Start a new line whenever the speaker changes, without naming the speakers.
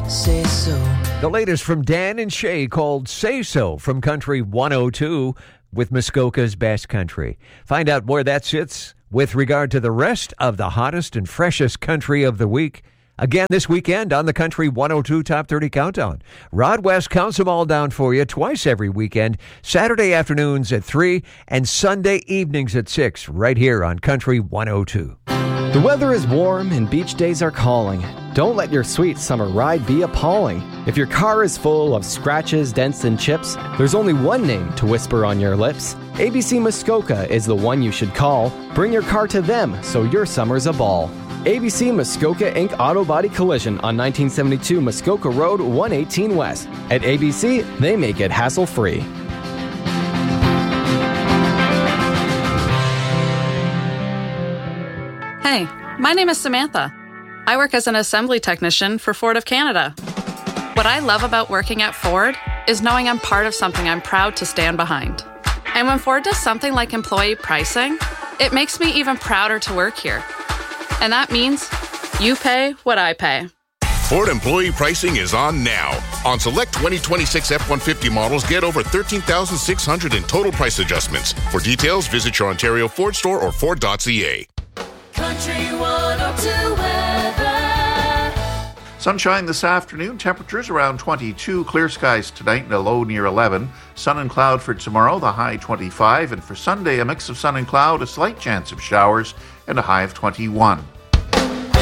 Say so.
The latest from Dan and Shay called Say So from Country 102 with Muskoka's Best Country. Find out where that sits with regard to the rest of the hottest and freshest country of the week. Again, this weekend on the Country 102 Top 30 Countdown. Rod West counts them all down for you twice every weekend, Saturday afternoons at 3 and Sunday evenings at 6, right here on Country 102.
The weather is warm and beach days are calling. Don't let your sweet summer ride be appalling. If your car is full of scratches, dents, and chips, there's only one name to whisper on your lips. ABC Muskoka is the one you should call. Bring your car to them so your summer's a ball. ABC Muskoka Inc. Auto Body Collision on 1972 Muskoka Road, 118 West. At ABC, they make it hassle-free.
Hey, my name is Samantha. I work as an assembly technician for Ford of Canada. What I love about working at Ford is knowing I'm part of something I'm proud to stand behind. And when Ford does something like employee pricing, it makes me even prouder to work here. And that means you pay what I pay.
Ford employee pricing is on now. On select 2026 F-150 models, get over $13,600 in total price adjustments. For details, visit your Ontario Ford store or Ford.ca.
Country 102 weather.
Sunshine this afternoon, temperatures around 22, clear skies tonight and a low near 11. Sun and cloud for tomorrow, the high 25. And for Sunday, a mix of sun and cloud, a slight chance of showers and a high of 21.